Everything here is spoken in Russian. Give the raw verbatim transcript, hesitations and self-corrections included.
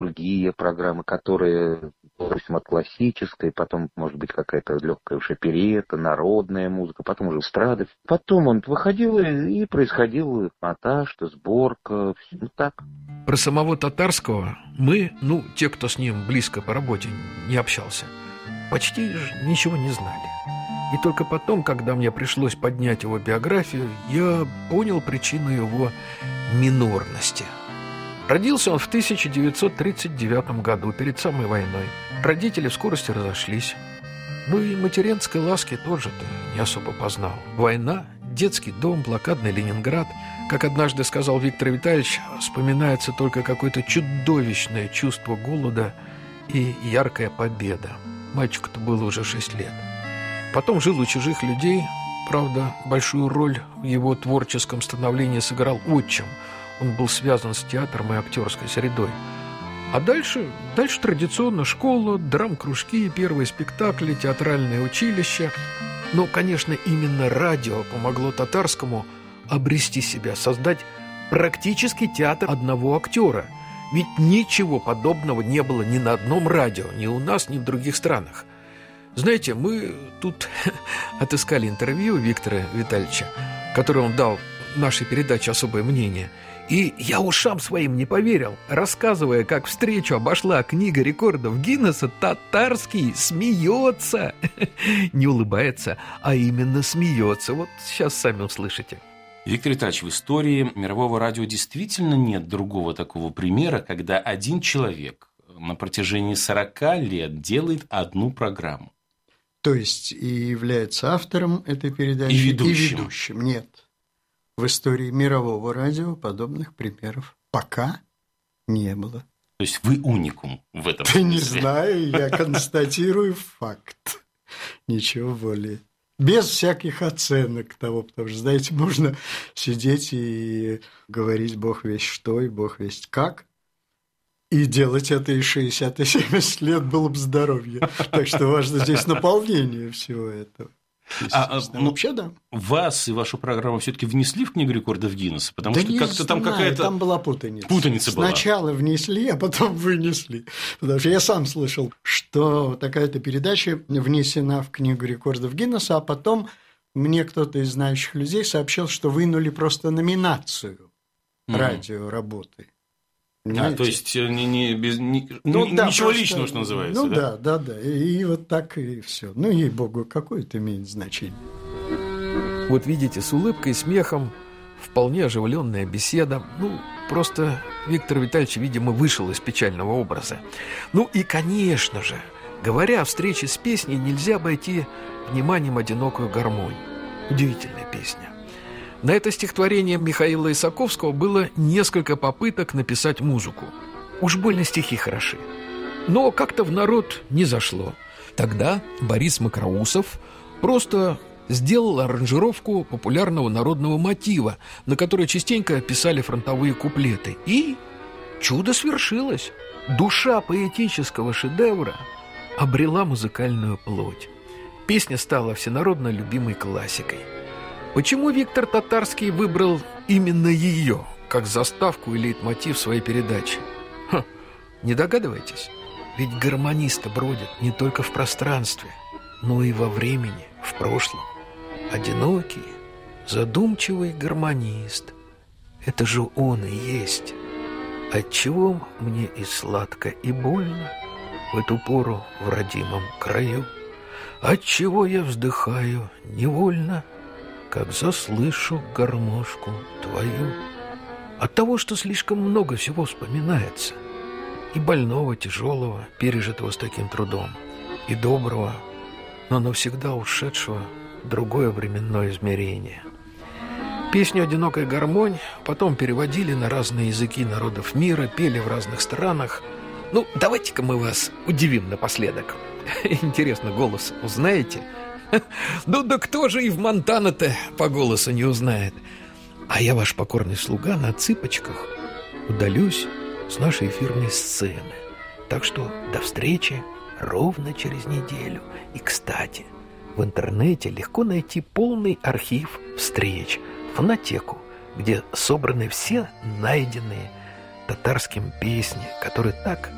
другие программы, которые, допустим, от классической, потом, может быть, какая-то легкая уж оперетта, народная музыка, потом уже эстрада. Потом он выходил, и происходил монтаж, сборка, все, ну так. Про самого Татарского мы, ну, те, кто с ним близко по работе не общался, почти ничего не знали. И только потом, когда мне пришлось поднять его биографию, я понял причину его минорности. Родился он в тысяча девятьсот тридцать девятом году, перед самой войной. Родители в скорости разошлись. Ну и материнской ласки тоже-то не особо познал. Война, детский дом, блокадный Ленинград. Как однажды сказал Виктор Витальевич, вспоминается только какое-то чудовищное чувство голода и яркая победа. Мальчику-то было уже шесть лет. Потом жил у чужих людей. Правда, большую роль в его творческом становлении сыграл отчим. Он был связан с театром и актерской средой. А дальше, дальше традиционно школа, драм-кружки, первые спектакли, театральное училище. Но, конечно, именно радио помогло Татарскому обрести себя, создать практически театр одного актера. Ведь ничего подобного не было ни на одном радио, ни у нас, ни в других странах. Знаете, мы тут отыскали интервью Виктора Витальевича, которое он дал в нашей передаче «Особое мнение». И я ушам своим не поверил, рассказывая, как встречу обошла книга рекордов Гиннесса, Татарский смеется. Не улыбается, а именно смеется. Вот сейчас сами услышите. Виктор Витальевич, в истории мирового радио действительно нет другого такого примера, когда один человек на протяжении сорока лет делает одну программу. То есть и является автором этой передачи, и ведущим. И ведущим. Нет. В истории мирового радио подобных примеров пока не было. То есть вы уникум в этом смысле? Не знаю, я констатирую факт. Ничего более. Без всяких оценок того, потому что, знаете, можно сидеть и говорить бог весть что и бог весть как, и делать это и шестьдесят, и семьдесят лет было бы здоровье. Так что важно здесь наполнение всего этого. А, ну, вообще, да. Вас и вашу программу все-таки внесли в книгу рекордов Гиннесса? Потому да что как-то там какая-то... Там была путаница. Путаница была. Сначала внесли, а потом вынесли. Потому что я сам слышал, что такая-то передача внесена в книгу рекордов Гиннесса, а потом мне кто-то из знающих людей сообщил, что вынули просто номинацию mm-hmm. радиоработы. А, то есть не, не, без, не, ну, ничего да, просто, личного, что называется. Ну да, да, да, да. И, и вот так и все. Ну, ей-богу, какое это имеет значение. Вот видите, с улыбкой и смехом, вполне оживленная беседа. Ну, просто Виктор Витальевич, видимо, вышел из печального образа. Ну и, конечно же, говоря о встрече с песней, нельзя обойти вниманием одинокую гармонь. Удивительная песня. На это стихотворение Михаила Исаковского было несколько попыток написать музыку. Уж больно стихи хороши. Но как-то в народ не зашло. Тогда Борис Макроусов просто сделал аранжировку популярного народного мотива, на который частенько писали фронтовые куплеты. И чудо свершилось. Душа поэтического шедевра обрела музыкальную плоть. Песня стала всенародно любимой классикой. Почему Виктор Татарский выбрал именно ее, как заставку и лейтмотив своей передачи? Ха, не догадываетесь? Ведь гармонисты бродят не только в пространстве, но и во времени, в прошлом. Одинокий, задумчивый гармонист. Это же он и есть. Отчего мне и сладко, и больно в эту пору в родимом краю? Отчего я вздыхаю невольно, как заслышу гармошку твою? От того, что слишком много всего вспоминается. И больного, тяжелого, пережитого с таким трудом, и доброго, но навсегда ушедшего в другое временное измерение. Песню «Одинокая гармонь» потом переводили на разные языки народов мира, пели в разных странах. Ну, давайте-ка мы вас удивим напоследок. Интересно, голос узнаете? Ну да кто же и в Монтана-то по голосу не узнает? А я, ваш покорный слуга, на цыпочках удалюсь с нашей эфирной сцены. Так что до встречи ровно через неделю. И, кстати, в интернете легко найти полный архив встреч, фонотеку, где собраны все найденные Татарским песни, которые так